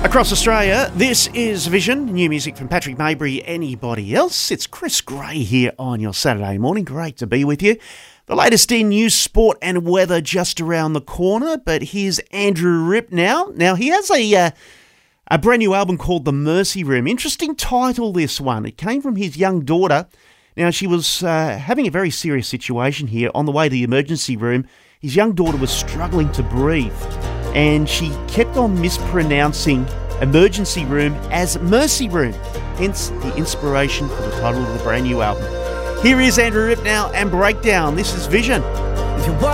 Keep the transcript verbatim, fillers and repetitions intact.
Across Australia, this is Vision. New music from Patrick Maybury. Anybody else? It's Chris Gray here on your Saturday morning. Great to be with you. The latest in news, sport and weather just around the corner. But here's Andrew Ripp now. Now, he has a uh, a brand new album called The Mercy Room. Interesting title, this one. It came from his young daughter. Now, she was uh, having a very serious situation here. On the way to the emergency room, his young daughter was struggling to breathe, and she kept on mispronouncing emergency room as mercy room, hence the inspiration for the title of the brand new album. Here is Andrew Ripp now and Breakdown. This is Vision. If you